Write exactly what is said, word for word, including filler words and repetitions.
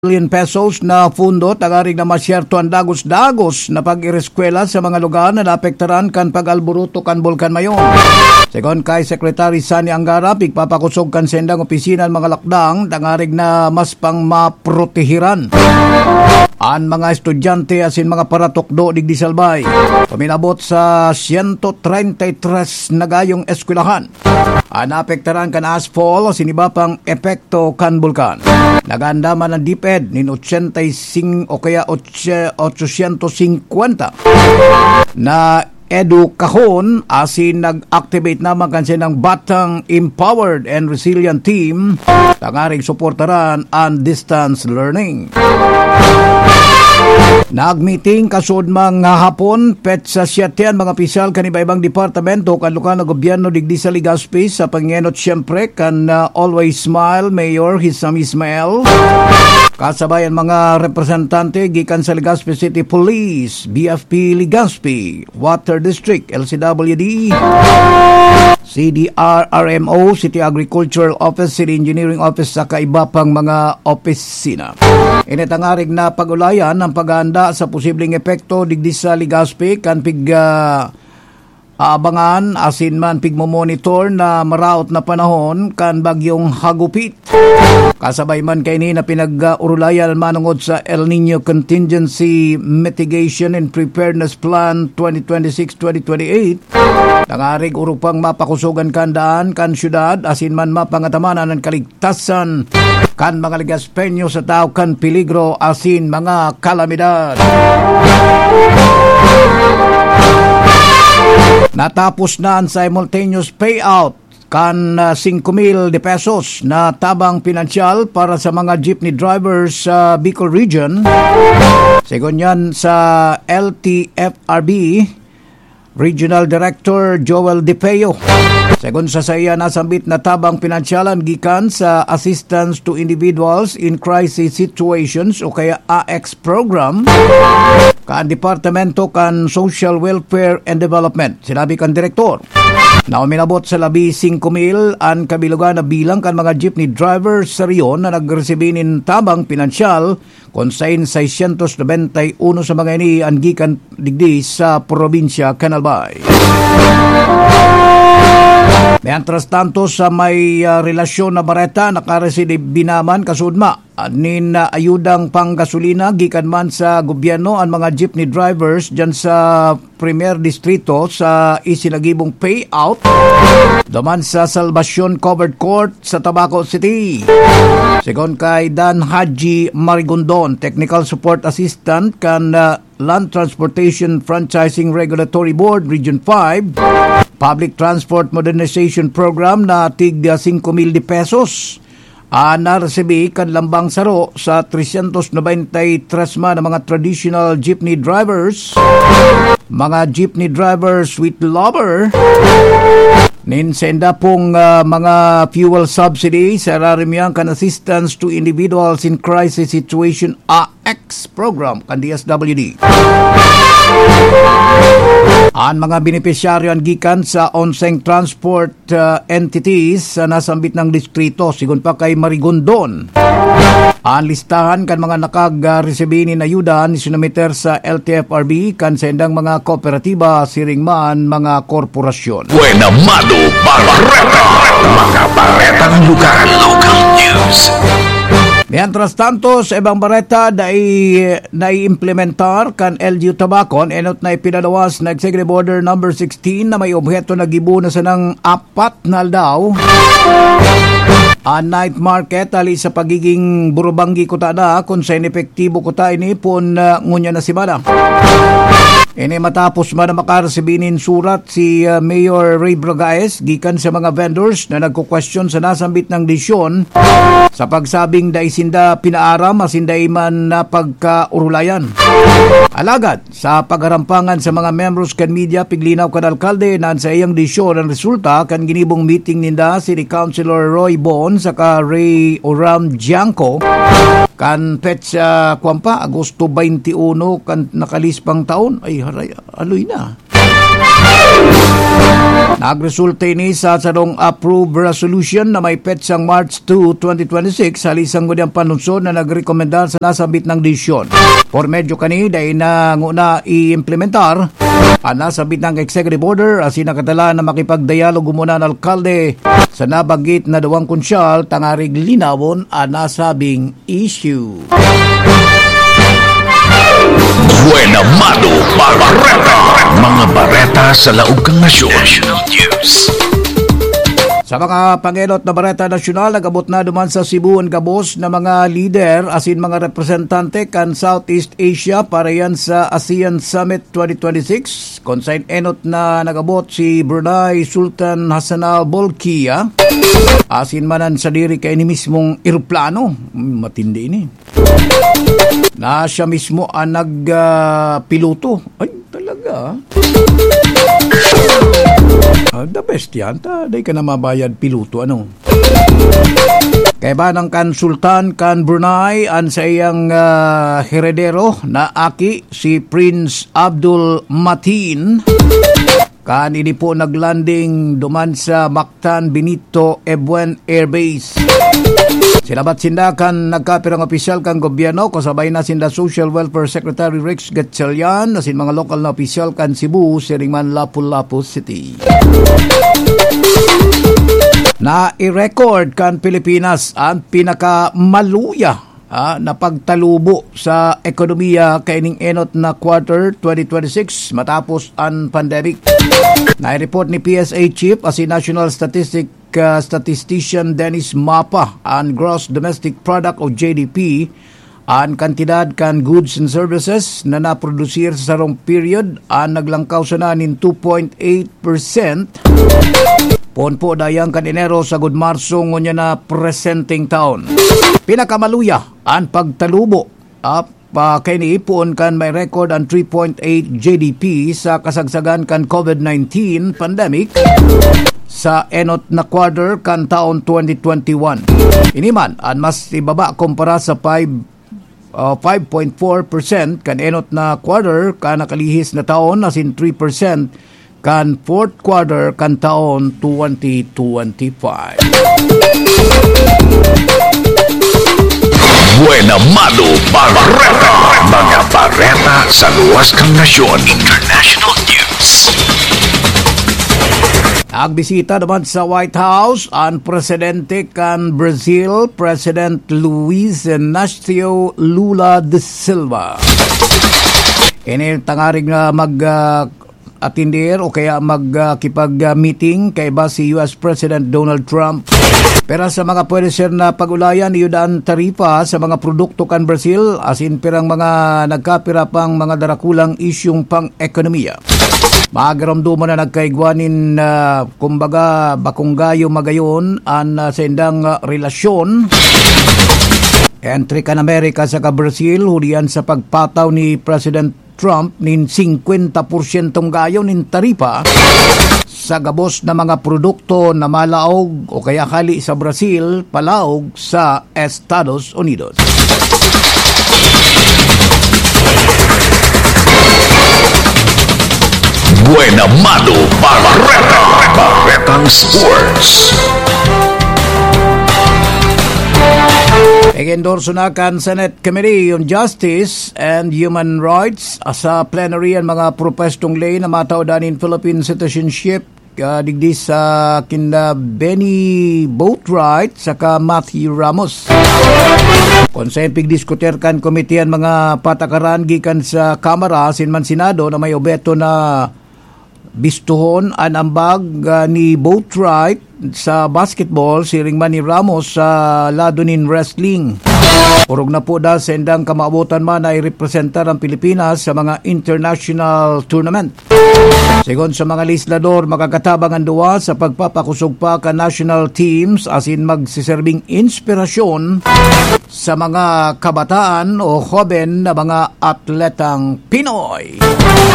Million pesos na fundo tagarig na masyerto ang dagos-dagos na pag-ireskwela sa mga lugar na naapektaran kan pag-alburuto kan Bulkan Mayon. Segon kay Secretary Sani Angara, pigpapakusog kan sendang opisina ng mga lakdang tagarig na mas pang maprotehiran ang mga estudyante asin mga paratokdo digdi Salbay. Pamilabot sa one thirty-three na gayong eskwelahan. Ang naapektaran kan asphalt asin iba pang epekto kan bulkan. Naganda man ang DepEd nin eighty-five o kaya eight fifty na Edu Kahon asin nag-activate naman kansi ng Batang Empowered and Resilient Team tangaring suportaran ang distance learning. Nagmeeting kasud mga hapon pet sa siyatian mga opisyal kan iba-ibang departamento kan lokal na gobyerno digdi sa Legazpi sa pangenot siyempre kan uh, Always Smile Mayor Hisam Ismael. Kasabayan mga representante gikan sa Legazpi City Police, B F P Legazpi, Water District, L C W D, C D R R M O, City Agricultural Office, City Engineering Office sa iba pang mga opisina. Initangarig na pag-ulayan ang paghahanda sa posibleng epekto digdi sa Legazpi kan pig uh, abangan asin man pigmo-monitor na maraot na panahon kan bagyong Hagupit. Kasabay man kay ni na pinag-urulayan manungod sa El Nino Contingency Mitigation and Preparedness Plan twenty twenty-six to twenty twenty-eight. Tangarig urupang mapakusugan kandaan kan syudad asin man mapangatamanan ng kaligtasan kan mga Legazpeño sa tao kan peligro asin mga kalamidad. Natapos na ang simultaneous payout kan uh, five mil de pesos na tabang pinansyal para sa mga jeepney drivers sa uh, Bicol Region. Segon yan sa L T F R B Regional Director Joel DePeo. Segon sa saya nasambit na tabang pinansyalan gikan sa Assistance to Individuals in Crisis Situations o kaya A X program kan Departamento kan Social Welfare and Development. Sinabi kan Direktor na uminabot sa labi five mil ang kabilugan na bilang kan mga jeepney drivers sa riyon na nagresibinin tabang pinansyal konsain six ninety-one sa mga ini ang gikan digdi sa probinsya Canalbay. Mientras tanto sa may uh, relasyon na bareta nakareside binaman kasudma nin uh, ayudang panggasolina gikan man sa gobyerno ang mga jeepney drivers dyan sa Premier Distrito sa isinagibong payout daman sa Salvacion Covered Court sa Tabaco City. Segon kay Dan Haji Marigondon, Technical Support Assistant kan uh, Land Transportation Franchising Regulatory Board Region five Public Transport Modernization Program na tig five mil de pesos. Uh, na-resibi kan lambang saro sa three ninety-three man na mga traditional jeepney drivers, mga jeepney drivers with lover, ninsenda pong uh, mga fuel subsidy sa rarimyang kan Assistance to Individuals in Crisis Situation A X program kan D S W D. Ang mga benepisyaryo ang gikan sa onseng transport uh, entities sa nasambit ng distrito sigon pa kay Marigondon. Ang listahan kan mga nakag-resibinin ayuda ni sinumiter sa L T F R B kan sendang mga kooperatiba siringman mga korporasyon. Buena mano Barreta, mga baretang lugar, local news. Mientras tanto, sa ibang bareta dai nai-implementar kan L G U Tabacon enot na ipinalawas na Executive Order number sixteen na may objeto na gibo na sa ng apat na aldaw a night market ali sa pagiging burubanggi kuta na kung sa inepektibo kuta ini pun uh, ngunya na si Bada. Ini matapos man na makaresibinin surat si uh, Mayor Ray Bragaez gikan sa mga vendors na nagko-question sa nasambit ng desisyon sa pagsabing dai sinda pinaaram asinda man na pagkaurulayan. Alagad sa pagarampangan sa mga members kan media piglinaw kan alkalde na sa iyang desisyon ang resulta kan ginibong meeting ninda City Councilor Roy Bon saka Ray Oram Gianco kan petsa kwampa Agosto twenty-one kan nakalispang taon ay haray aloy na. Nagresulta ini sa sarong approved resolution na may petsang March second, twenty twenty-six halisang gudyang panunsod na nagrekomendar sa nasabit ng desisyon. Por medyo kani dahil na nguna i-implementar ang nasabit ng executive order asin nakatala na makipagdialog muna ng alkalde sa nabanggit na duwang konsyal tangarig linawon ang nasabing issue. Buena Mano Barreta, mga bareta sa laog kang nasyon. National News. Sa mga pangelot na bareta nasyonal, nagabot na duman sa Cebu ang gabos na mga leader asin mga representante kan Southeast Asia para yan sa ASEAN Summit twenty twenty-six. Konsain enot na nagabot si Brunei Sultan Hassanal Bolkiah. Asin manan sa diri kay ni mismong eroplano. Matindi ini. Na siya mismo ang nagpiloto. Uh, Ay, talaga. Uh, the best yan. Taday ka na mabayad piloto. Ano? Kaya ba ng kan Sultan kan Brunei ang sa iyang uh, heredero na aki si Prince Abdul Mateen. Kan ini po naglanding duman sa Mactan Benito Ebuen Air Base. Silabat sinda kan nagkapirang opisyal kan gobyerno kasabay na sinda Social Welfare Secretary Rex Gatchalian asin mga lokal na opisyal kan Cebu, Siringman, Lapu-Lapu City. Na i-record kan Pilipinas ang pinakamaluya ah, na pagtalubo sa ekonomiya kaining enot na quarter twenty twenty-six matapos ang pandemic. Na-report ni P S A Chief as National Statistic uh, Statistician Dennis Mapa ang Gross Domestic Product o G D P ang kantidad kan goods and services na naprodusir sa sarong period ang naglangkaw sa nanin two point eight percent. Ponpo dayang kan Enero sa good Marso ngunya na presenting taon. Pinakamaluya ang pagtalubo up pa kay niipon kan may record ang three point eight G D P sa kasagsagan kan COVID nineteen pandemic sa enot na quarter kan taon twenty twenty-one. Iniman ang mas ibaba kumpara sa five point four percent kan enot na quarter kan nakalihis na taon asin three percent kan fourth quarter kan taon twenty twenty-five. Buena Mano Barreta, mga bareta sa luwas kang nasyon. International News. Nagbisita naman sa White House ang presidente kan Brazil, President Luiz Inácio Lula da Silva. Ini tangarig na mag uh, atindir o kaya magkipag-meeting uh, kay ba si U S President Donald Trump. Pero sa mga pwede sir na pag-ulayan, iyudaan taripa sa mga produkto kan Brazil asin pirang mga nagkapira pang mga darakulang isyong pang-ekonomiya. Magaramdo mo na nagkaigwanin na uh, kumbaga bakunggayo magayon ang uh, sendang uh, relasyon. Entry kan Amerika sa ka-Brazil, hulian sa pagpataw ni President Trump nin fifty percent gayon nin taripa sa gabos na mga produkto na malaog o kaya kali sa Brazil palaog sa Estados Unidos. Buena Mano Barreta, Barretang Sports. Igendorso na kan Senate Committee on Justice and Human Rights sa plenary ang mga propestong lay na matawdan in Philippine citizenship uh, digdi sa kinda Benny Boatwright saka Matthew Ramos. Konsepig diskuter kan komite ang mga patakaran gikan sa Kamara sinman Senado na may obeto na bistuhon ang ambag uh, ni Boatwright sa basketball, siring man ni Ramos sa lado nin wrestling. Urog na po da sendang kamaabutan man ay representar ang Pilipinas sa mga international tournament. Sigon sa mga legislador, makakatabang ang duwa sa pagpapakusog pa ka national teams asin magsiserving inspirasyon sa mga kabataan o hoben na mga atletang Pinoy.